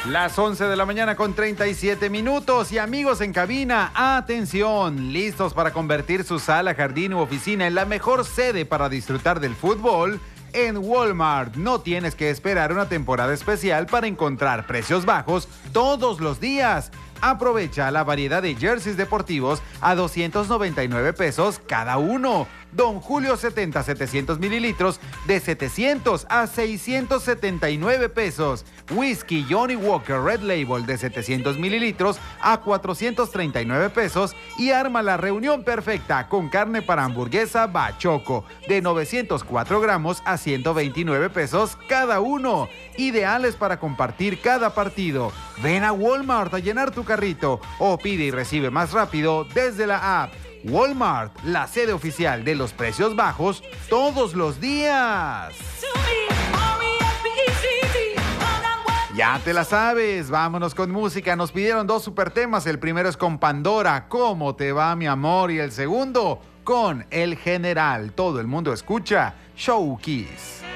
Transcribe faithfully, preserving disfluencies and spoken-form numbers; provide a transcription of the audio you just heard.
Las once de la mañana con treinta y siete minutos. Y amigos en cabina, atención, listos para convertir su sala, jardín u oficina en la mejor sede para disfrutar del fútbol. En Walmart no tienes que esperar una temporada especial para encontrar precios bajos todos los días. Aprovecha la variedad de jerseys deportivos a doscientos noventa y nueve pesos cada uno. Don Julio setenta, setecientos mililitros de setecientos a seiscientos setenta y nueve pesos. Whisky Johnny Walker Red Label de setecientos mililitros a cuatrocientos treinta y nueve pesos. Y arma la reunión perfecta con carne para hamburguesa Bachoco de novecientos cuatro gramos a ciento veintinueve pesos cada uno. Ideales para compartir cada partido. Ven a Walmart a llenar tu carrito o pide y recibe más rápido desde la app. Walmart, la sede oficial de los precios bajos todos los días. Ya te la sabes, vámonos con música. Nos pidieron dos super temas. El primero es con Pandora, ¿Cómo te va mi amor? Y el segundo con El General. Todo el mundo escucha Show Kiss.